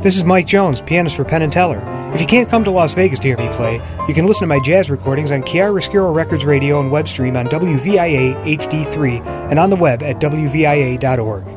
This is Mike Jones, pianist for Penn and Teller. If you can't come to Las Vegas to hear me play, you can listen to my jazz recordings on Chiaroscuro Records Radio and web stream on WVIA HD3 and on the web at WVIA.org.